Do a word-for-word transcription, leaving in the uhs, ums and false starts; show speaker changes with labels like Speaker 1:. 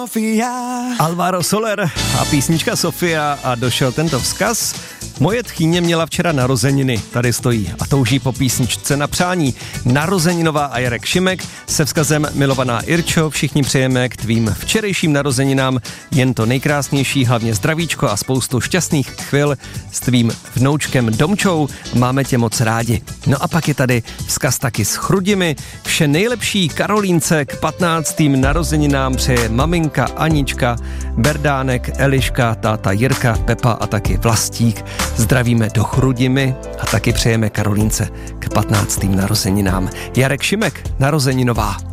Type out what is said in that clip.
Speaker 1: Alvaro Soler a písnička Sofia a došel tento vzkaz. Moje tchýně měla včera narozeniny, tady stojí a touží po písničce na přání. Narozeninová a Jarek Šimek se vzkazem milovaná Irčo, všichni přejeme k tvým včerejším narozeninám jen to nejkrásnější, hlavně zdravíčko a spoustu šťastných chvil s tvým vnoučkem Domčou, máme tě moc rádi. No a pak je tady vzkaz taky s Chrudimi, vše nejlepší Karolínce k patnáctým narozeninám přeje maminka Anička, Berdánek, Eliška, táta Jirka, Pepa a taky Vlastík. Zdravíme do Chrudimi a taky přejeme Karolínce k patnáctým narozeninám. Jarek Šimek, narozeninová.